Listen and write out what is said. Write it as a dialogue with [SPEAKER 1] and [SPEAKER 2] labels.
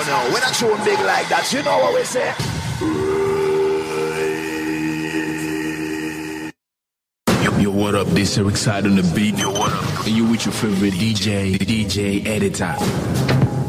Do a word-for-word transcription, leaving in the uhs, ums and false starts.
[SPEAKER 1] no. We're not showing big like that. You know what we say?
[SPEAKER 2] Yo, yo, what up? This Eric Side on the beat. Yo, what up? And you with your favorite D J, D J Editor.